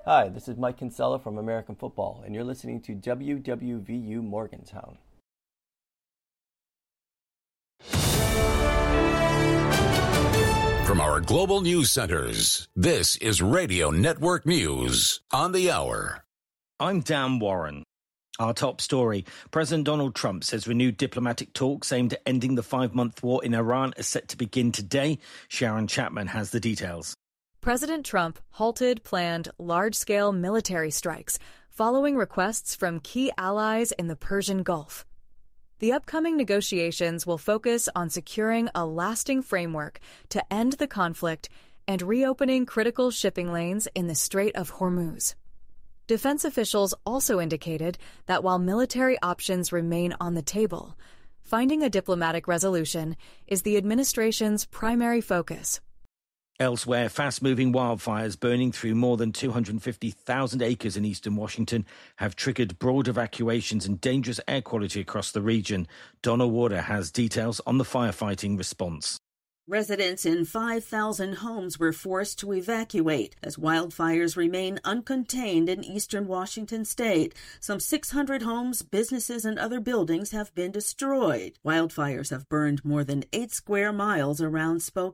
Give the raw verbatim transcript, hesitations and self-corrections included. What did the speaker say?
Hi, this is Mike Kinsella from American Football, and you're listening to W W V U Morgantown. From our global news centers, this is Radio Network News on the hour. I'm Dan Warren. Our top story. President Donald Trump says renewed diplomatic talks aimed at ending the five-month war in Iran are set to begin today. Sharon Chapman has the details. President Trump halted planned large-scale military strikes following requests from key allies in the Persian Gulf. The upcoming negotiations will focus on securing a lasting framework to end the conflict and reopening critical shipping lanes in the Strait of Hormuz. Defense officials also indicated that while military options remain on the table, finding a diplomatic resolution is the administration's primary focus. Elsewhere, fast-moving wildfires burning through more than two hundred fifty thousand acres in eastern Washington have triggered broad evacuations and dangerous air quality across the region. Donna Warder has details on the firefighting response. Residents in five thousand homes were forced to evacuate as wildfires remain uncontained in eastern Washington state. Some six hundred homes, businesses, and other buildings have been destroyed. Wildfires have burned more than eight square miles around Spokane.